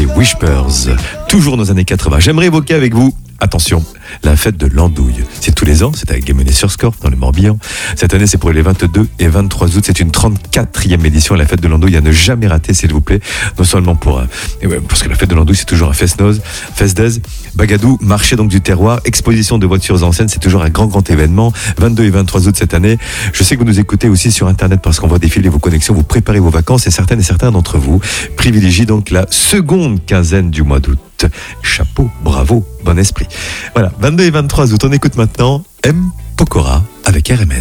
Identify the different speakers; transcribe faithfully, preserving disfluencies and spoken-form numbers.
Speaker 1: Whispers, toujours dans les années quatre-vingts. J'aimerais évoquer avec vous, attention, la fête de l'andouille. C'est tous les ans, c'est avec Guémené-sur-Scorff, dans le Morbihan. Cette année, c'est pour les vingt-deux et vingt-trois août. C'est une trente-quatrième édition, la fête de l'andouille, à ne jamais rater, s'il vous plaît. Non seulement pour, euh, ouais, parce que la fête de l'andouille, c'est toujours un fest-noz, fest-d'aise, bagadou, marché donc du terroir, exposition de voitures anciennes, c'est toujours un grand, grand événement. vingt-deux et vingt-trois août cette année. Je sais que vous nous écoutez aussi sur Internet parce qu'on voit défiler vos connexions, vous préparez vos vacances et certaines et certains d'entre vous privilégient donc la seconde quinzaine du mois d'août. Chapeau, bravo, bon esprit. Voilà, vingt-deux et vingt-trois août, on écoute maintenant M. Pokora avec R M N.